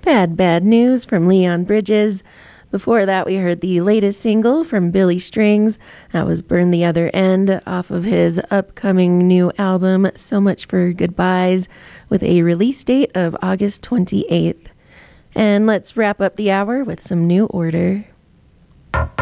Bad, Bad News from Leon Bridges. Before that, we heard the latest single from Billy Strings. That was Burn the Other End off of his upcoming new album, So Much for Goodbyes, with a release date of August 28th. And let's wrap up the hour with some New Order.